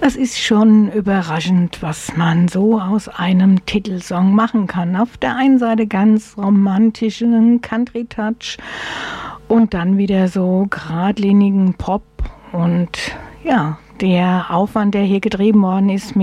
Es ist schon überraschend, was man so aus einem Titelsong machen kann. Auf der einen Seite ganz romantischen Country-Touch und dann wieder so geradlinigen Pop. Und ja, der Aufwand, der hier getrieben worden ist